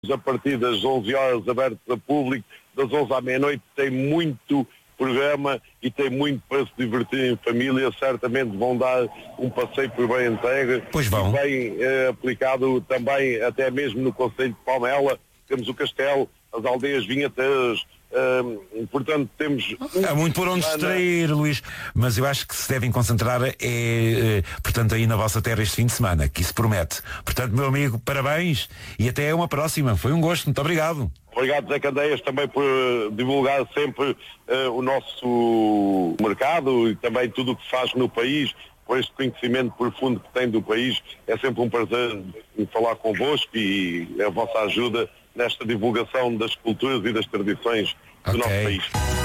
a partir das 11 horas abertos a público, das 11 à meia-noite, tem muito programa e tem muito para se divertir em família. Certamente vão dar um passeio por bem entregue, Pois vão. bem aplicado também até mesmo no concelho de Palmela. Temos o Castelo, as aldeias vinheteiras, portanto temos... Há muito por onde distrair, Luís, mas eu acho que se devem concentrar portanto, aí na vossa terra este fim de semana, que isso promete. Portanto, meu amigo, parabéns e até uma próxima. Foi um gosto, muito obrigado. Obrigado, Zé Candeias, também por divulgar sempre o nosso mercado e também tudo o que se faz no país, por este conhecimento profundo que tem do país. É sempre um prazer falar convosco e a vossa ajuda nesta divulgação das culturas e das tradições do nosso país.